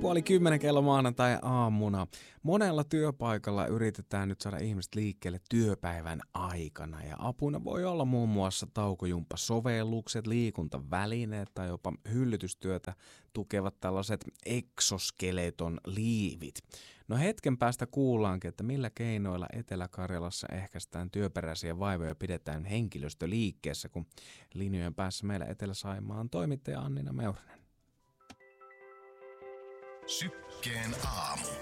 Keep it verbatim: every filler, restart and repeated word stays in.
Puoli kymmenen kello maanantai aamuna. Monella työpaikalla yritetään nyt saada ihmiset liikkeelle työpäivän aikana ja apuna voi olla muun muassa taukojumppasovellukset, liikuntavälineet tai jopa hyllytystyötä tukevat tällaiset exoskeleton liivit. No hetken päästä kuullaankin, että millä keinoilla Etelä-Karjalassa ehkäistään työperäisiä vaivoja ja pidetään henkilöstö liikkeessä, kun linjojen päässä meillä Etelä-Saimaan toimittaja Annina Meurinen. Sykkeen aamu.